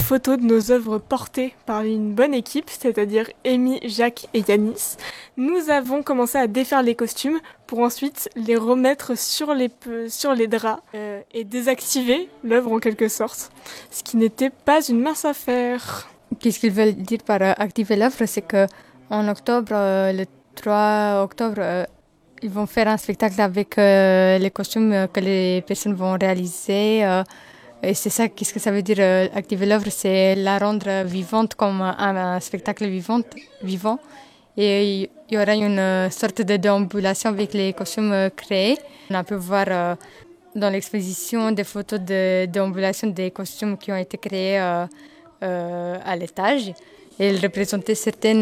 photos de nos œuvres portées par une bonne équipe, c'est-à-dire Amy, Jacques et Yanis, nous avons commencé à défaire les costumes pour ensuite les remettre sur les draps et désactiver l'œuvre en quelque sorte, ce qui n'était pas une mince affaire. Qu'est-ce qu'ils veulent dire par activer l'œuvre? C'est qu'en octobre, le 3 octobre, ils vont faire un spectacle avec les costumes que les personnes vont réaliser. Et c'est ça, qu'est-ce que ça veut dire activer l'œuvre? C'est la rendre vivante comme un spectacle vivant. Et il y aura une sorte de déambulation avec les costumes créés. On a pu voir dans l'exposition des photos de déambulation des costumes qui ont été créés à l'étage. Et ils représentaient certaines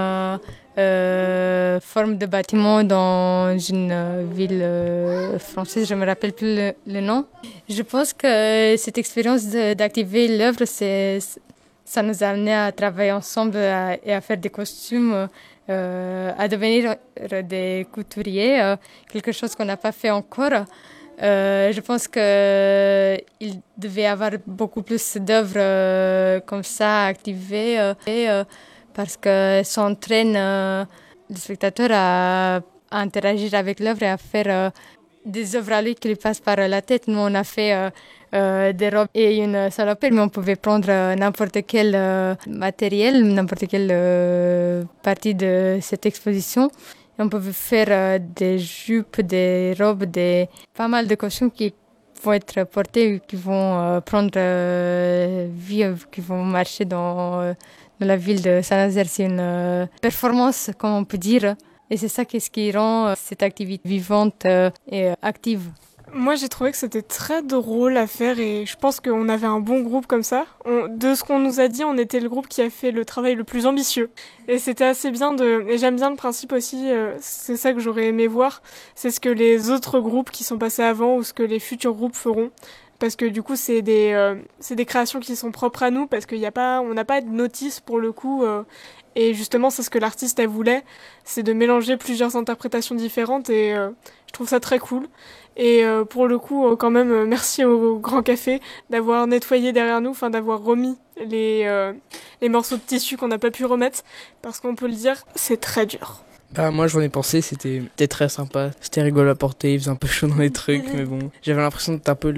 formes de bâtiments dans une ville française, je ne me rappelle plus le nom. Je pense que cette expérience d'activer l'œuvre, ça nous a amené à travailler ensemble et à faire des costumes, à devenir des couturiers, quelque chose qu'on n'a pas fait encore. Je pense qu'il devait y avoir beaucoup plus d'œuvres comme ça activées parce que ça entraîne le spectateur à interagir avec l'œuvre et à faire des œuvres à lui qui lui passent par la tête. Nous, on a fait des robes et une salopette, mais on pouvait prendre n'importe quel matériel, n'importe quelle partie de cette exposition. Et on pouvait faire des jupes, des robes, pas mal de costumes qui vont être portés, qui vont prendre vie, qui vont marcher dans la ville de Saint-Nazaire. C'est une performance, comme on peut dire. Et c'est ça ce qui rend cette activité vivante et active. Moi, j'ai trouvé que c'était très drôle à faire et je pense qu'on avait un bon groupe comme ça. De ce qu'on nous a dit, on était le groupe qui a fait le travail le plus ambitieux. Et c'était assez bien et j'aime bien le principe aussi, c'est ça que j'aurais aimé voir, c'est ce que les autres groupes qui sont passés avant ou ce que les futurs groupes feront. Parce que du coup, c'est des créations qui sont propres à nous parce qu'on n'a pas de notice pour le coup. Et justement, c'est ce que l'artiste elle voulait, c'est de mélanger plusieurs interprétations différentes et je trouve ça très cool. Et pour le coup, quand même, merci au Grand Café d'avoir nettoyé derrière nous, d'avoir remis les morceaux de tissu qu'on n'a pas pu remettre, parce qu'on peut le dire, c'est très dur. Moi j'en ai pensé, c'était très sympa, c'était rigolo à porter, il faisait un peu chaud dans les trucs, mais bon, j'avais l'impression d'être un peu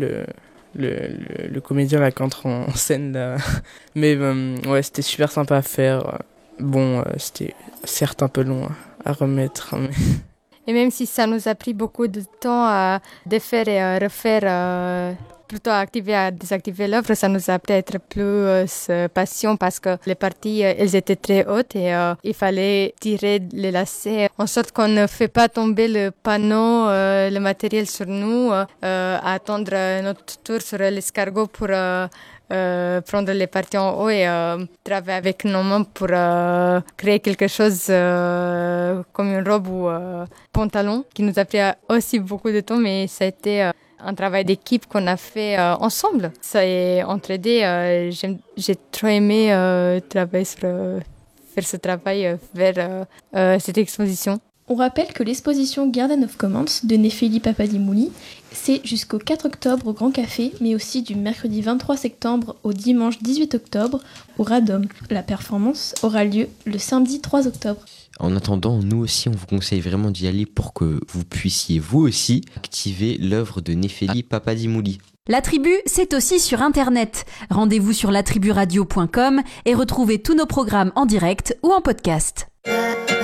le comédien là qui entre en scène là. Mais ouais, c'était super sympa à faire. Bon, c'était certes un peu long à remettre, mais... Et même si ça nous a pris beaucoup de temps à défaire et à refaire, plutôt à activer et à désactiver l'œuvre, ça nous a appris à être plus patient parce que les parties, elles étaient très hautes et il fallait tirer les lacets en sorte qu'on ne fait pas tomber le panneau, le matériel sur nous, à attendre notre tour sur l'escargot pour... prendre les parties en haut et travailler avec nos mains pour créer quelque chose comme une robe ou pantalon qui nous a pris aussi beaucoup de temps, mais ça a été un travail d'équipe qu'on a fait ensemble. Ça est entraidé. J'ai trop aimé travailler faire ce travail vers cette exposition. On rappelle que l'exposition Garden of Commons de Nefeli Papadimouli, c'est jusqu'au 4 octobre au Grand Café, mais aussi du mercredi 23 septembre au dimanche 18 octobre au Radom. La performance aura lieu le samedi 3 octobre. En attendant, nous aussi, on vous conseille vraiment d'y aller pour que vous puissiez, vous aussi, activer l'œuvre de Nefeli Papadimouli. La Tribu, c'est aussi sur Internet. Rendez-vous sur latriburadio.com et retrouvez tous nos programmes en direct ou en podcast.